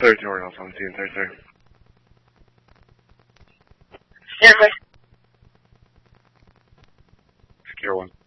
32 Orioles, 17, 33. Yeah, hi. Secure one.